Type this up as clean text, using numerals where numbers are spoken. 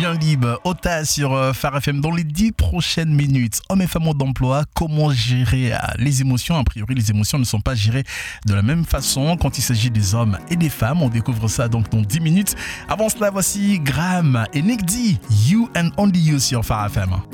Julien Lib, Ota sur Phare FM. Dans les 10 prochaines minutes, hommes et femmes d'emploi, comment gérer les émotions? A priori, les émotions ne sont pas gérées de la même façon quand il s'agit des hommes et des femmes. On découvre ça donc dans 10 minutes. Avant cela, voici Graham et Nick D, You and Only You sur Phare FM.